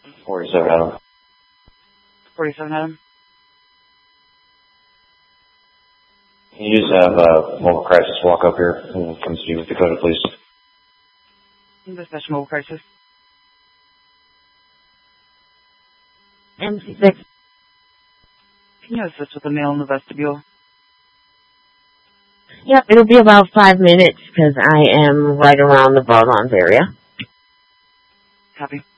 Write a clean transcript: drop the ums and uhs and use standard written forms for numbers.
47 Adam. 47 Adam. Can you just have Mobile Crisis walk up here and come speak with Dakota, please? Dispatch Mobile Crisis. MC6. Can you assist with the mail in the vestibule? Yep, it'll be about 5 minutes because I am right around the Barlons area. Copy.